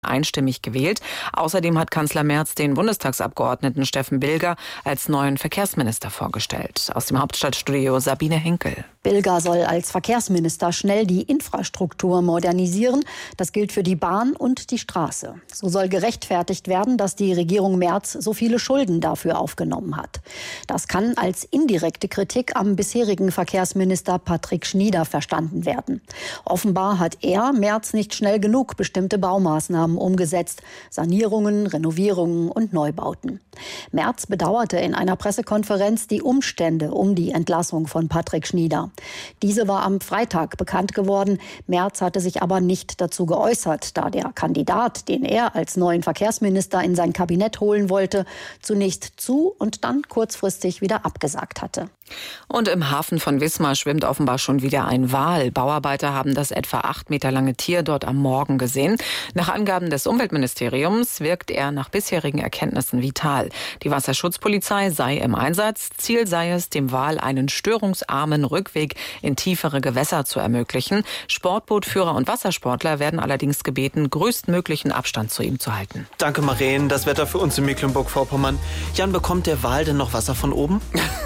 einstimmig gewählt. Außerdem hat Kanzler Merz den Bundestagsabgeordneten Steffen Bilger als neuen Verkehrsminister vorgestellt. Aus dem Hauptstadtstudio Sabine Henkel. Bilger soll als Verkehrsminister schnell die Infrastruktur modernisieren. Das gilt für die Bahn und die Straße. So soll gerechtfertigt werden, dass die Regierung Merz so viele Schulden dafür aufgenommen hat. Das kann als indirekte Kritik am bisherigen Verkehrsminister Patrick Schnieder verstanden werden. Offenbar hat er Merz nicht schnell genug bestimmte Baumaßnahmen umgesetzt. Sanierungen, Renovierungen und Neubauten. Merz bedauerte in einer Pressekonferenz die Umstände um die Entlassung von Patrick Schnieder. Diese war am Freitag bekannt geworden. Merz hatte sich aber nicht dazu geäußert, da der Kandidat, den er als neuen Verkehrsminister in sein Kabinett holen wollte, zunächst zu und dann kurzfristig wieder abgesagt hatte. Und im Hafen von Wismar schwimmt offenbar schon wieder ein Wal. Bauarbeiter haben das etwa 8 Meter lange Tier dort am Morgen gesehen. Nach Angaben des Umweltministeriums wirkt er nach bisherigen Erkenntnissen vital. Die Wasserschutzpolizei sei im Einsatz. Ziel sei es, dem Wal einen störungsarmen Rückweg in tiefere Gewässer zu ermöglichen. Sportbootführer und Wassersportler werden allerdings gebeten, größtmöglichen Abstand zu ihm zu halten. Danke, Maren. Das Wetter für uns in Mecklenburg-Vorpommern. Jan, bekommt der Wal denn noch Wasser von oben?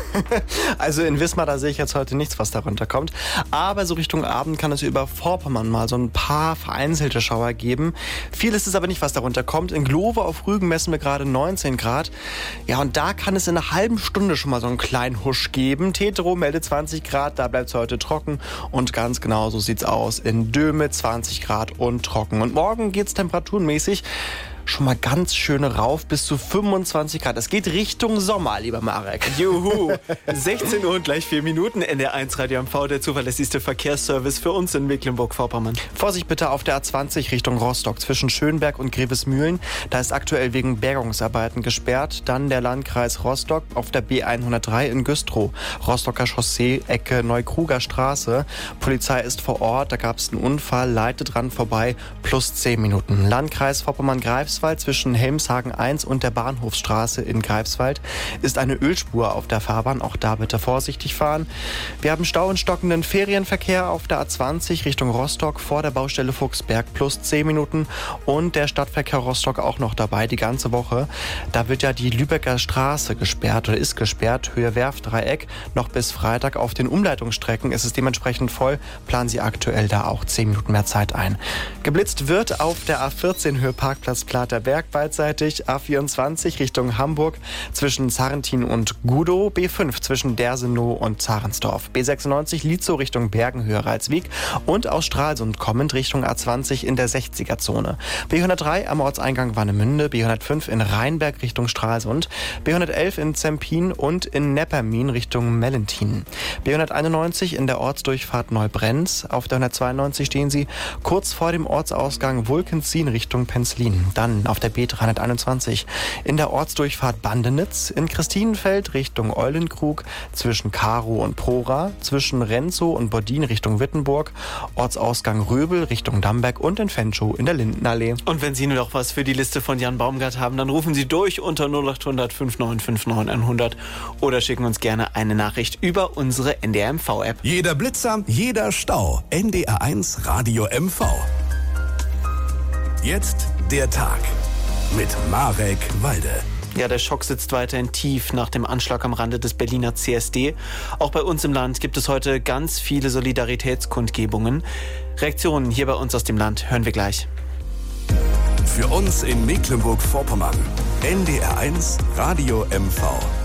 Also in Wismar, da sehe ich jetzt heute nichts, was darunter kommt. Aber so Richtung Abend kann es über Vorpommern mal so ein paar vereinzelte Schauer geben. Viel ist es aber nicht, was darunter kommt. In Glowe auf Rügen messen wir gerade 19 Grad. Ja, und da kann es in einer halben Stunde schon mal so einen kleinen Husch geben. Tetero meldet 20 Grad, da bleibt es heute trocken. Und ganz genau so sieht's aus. In Döme 20 Grad und trocken. Und morgen geht's temperaturenmäßig schon mal ganz schön rauf bis zu 25 Grad. Es geht Richtung Sommer, lieber Marek. Juhu, 16 Uhr und gleich 4 Minuten. NDR1 Radio MV, der zuverlässigste Verkehrsservice für uns in Mecklenburg-Vorpommern. Vorsicht bitte auf der A20 Richtung Rostock zwischen Schönberg und Grevesmühlen. Da ist aktuell wegen Bergungsarbeiten gesperrt. Dann der Landkreis Rostock auf der B103 in Güstrow. Rostocker Chaussee, Ecke Neukruger Straße. Polizei ist vor Ort, da gab es einen Unfall, leitet dran vorbei, plus 10 Minuten. Landkreis Vorpommern-Greifswald zwischen Helmshagen 1 und der Bahnhofsstraße in Greifswald ist eine Ölspur auf der Fahrbahn. Auch da bitte vorsichtig fahren. Wir haben Stau und stockenden Ferienverkehr auf der A20 Richtung Rostock vor der Baustelle Fuchsberg plus 10 Minuten und der Stadtverkehr Rostock auch noch dabei die ganze Woche. Da wird ja die Lübecker Straße gesperrt oder ist gesperrt, Höhe Werftdreieck, noch bis Freitag. Auf den Umleitungsstrecken ist es dementsprechend voll. Planen Sie aktuell da auch 10 Minuten mehr Zeit ein. Geblitzt wird auf der A14 Höhe Parkplatz Platerberg beidseitig, A24 Richtung Hamburg zwischen Zarrentin und Gudow, B5 zwischen Dersenow und Zarensdorf, B96 Lietzow Richtung Bergenhöhe Ralswiek und aus Stralsund kommend Richtung A20 in der 60er-Zone. B103 am Ortseingang Warnemünde, B105 in Rheinberg Richtung Stralsund, B111 in Zempin und in Neppermin Richtung Mellentin. B191 in der Ortsdurchfahrt Neubrenz, auf der 192 stehen Sie kurz vor dem Ortsausgang Wulkenzien Richtung Penzlin. Dann auf der B321 in der Ortsdurchfahrt Bandenitz, in Christinenfeld Richtung Eulenkrug, zwischen Karow und Prora, zwischen Renzow und Bodin Richtung Wittenburg, Ortsausgang Röbel Richtung Damberg und in Fenschow in der Lindenallee. Und wenn Sie nur noch was für die Liste von Jan Baumgart haben, dann rufen Sie durch unter 0800 5959 100 oder schicken uns gerne eine Nachricht über unsere NDR MV-App. Jeder Blitzer, jeder Stau. NDR1 Radio MV. Jetzt der Tag mit Marek Walde. Ja, der Schock sitzt weiterhin tief nach dem Anschlag am Rande des Berliner CSD. Auch bei uns im Land gibt es heute ganz viele Solidaritätskundgebungen. Reaktionen hier bei uns aus dem Land hören wir gleich. Für uns in Mecklenburg-Vorpommern. NDR1 Radio MV.